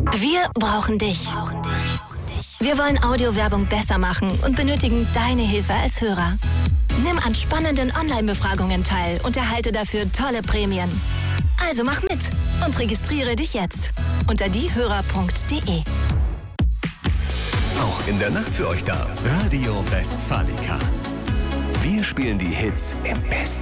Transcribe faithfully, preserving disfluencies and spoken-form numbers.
Wir brauchen dich. Wir wollen Audiowerbung besser machen und benötigen deine Hilfe als Hörer. Nimm an spannenden Online-Befragungen teil und erhalte dafür tolle Prämien. Also mach mit und registriere dich jetzt unter diehörer punkt de. Auch in der Nacht für euch da. Radio Westfalica. Wir spielen die Hits im besten